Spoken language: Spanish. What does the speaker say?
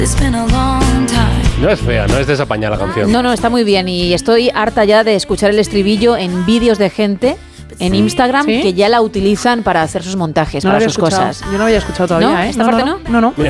No es fea, no es desapañada la canción. No, está muy bien y estoy harta ya de escuchar el estribillo en vídeos de gente en Instagram que ya la utilizan para hacer sus montajes, para sus cosas. Yo no había escuchado todavía, ¿No? ¿Esta parte no? No. Mira,